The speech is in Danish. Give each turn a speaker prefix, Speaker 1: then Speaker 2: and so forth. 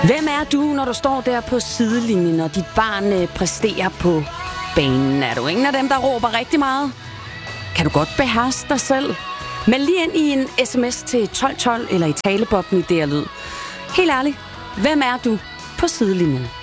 Speaker 1: Hvem er du, når du står der på sidelinjen, og dit barn præsterer på banen? Er du ingen af dem, der råber rigtig meget? Kan du godt beherske dig selv? Meld lige ind i en sms til 1212 eller i talebobben i DR Lyd. Helt ærligt, hvem er du på sidelinjen?